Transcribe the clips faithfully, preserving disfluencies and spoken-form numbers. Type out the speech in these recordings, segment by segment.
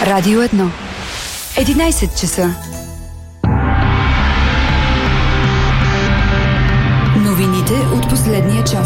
Радио едно. единайсет часа. Новините от последния час.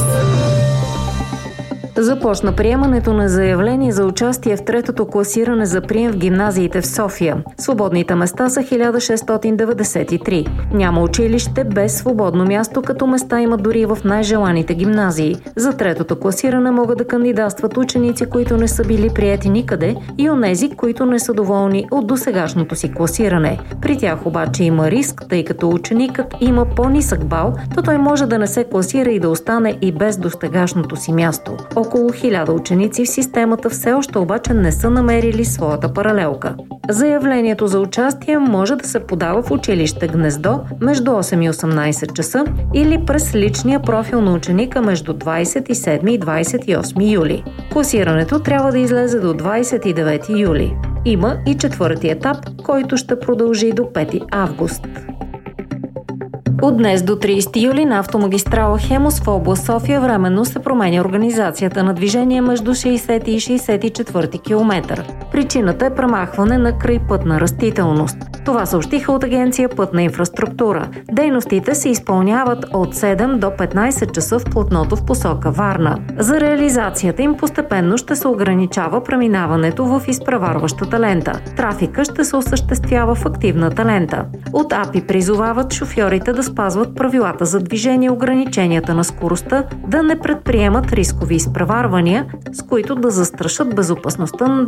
Започна приемането на заявление за участие в третото класиране за прием в гимназиите в София. Свободните места са хиляда шестстотин деветдесет и три. Няма училище без свободно място, като места има дори в най-желаните гимназии. За третото класиране могат да кандидатстват ученици, които не са били приети никъде, и онези, които не са доволни от досегашното си класиране. При тях обаче има риск, тъй като ученикът има по-нисък бал, то той може да не се класира и да остане и без досегашното си място. Около хиляда ученици в системата все още обаче не са намерили своята паралелка. Заявлението за участие може да се подава в училище Гнездо между осем и осемнайсет часа или през личния профил на ученика между двайсет и седми и двайсет и осми юли. Класирането трябва да излезе до двайсет и девети юли. Има и четвърти етап, който ще продължи до пети август. От днес до трийсети юли на автомагистрала Хемус в област София временно се променя организацията на движение между шейсети и шейсет и четвърти километър. Причината е премахване на крайпътна растителност. Това съобщиха от агенция Пътна инфраструктура. Дейностите се изпълняват от седем до петнайсет часа в платното в посока Варна. За реализацията им постепенно ще се ограничава преминаването в изпреварващата лента. Трафика ще се осъществява в активната лента. От АПИ призовават шофьорите да спазват правилата за движение и ограниченията на скоростта, да не предприемат рискови изпреварвания, с които да застрашат безопасността на